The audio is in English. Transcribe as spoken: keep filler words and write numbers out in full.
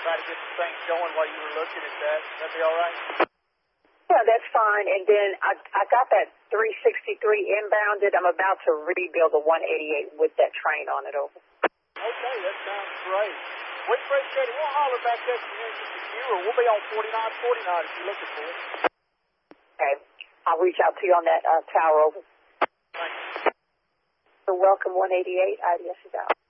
try to get the thing going while you were looking at that. That'd be all right? Yeah, that's fine. And then I I got that three sixty-three inbounded. I'm about to rebuild the one eighty-eight with that train on it over. Okay, that sounds great. We appreciate it. We'll holler back at you in just a few, or we'll be on forty-nine forty-nine if you're looking for it. Okay. I'll reach out to you on that uh, tower over. Thank you. So welcome one eighty-eight. I D S is out.